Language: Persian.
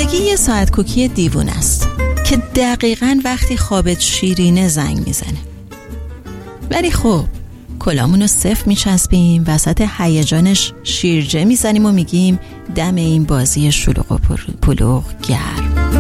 زندگی یه ساعت کوکی دیوونه است که دقیقاً وقتی خوابت شیرینه زنگ میزنه. ولی خب کلامونو صفر میچسبیم، وسط هیجانش شیرجه میزنیم و میگیم دم این بازی شلوغ و پلوغ گرم.